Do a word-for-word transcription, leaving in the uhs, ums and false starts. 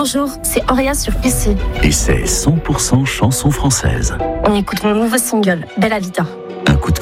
Bonjour, c'est Auria sur P C. Et c'est cent pour cent chanson française. On écoute mon nouveau single, Bella Vita. Un coup de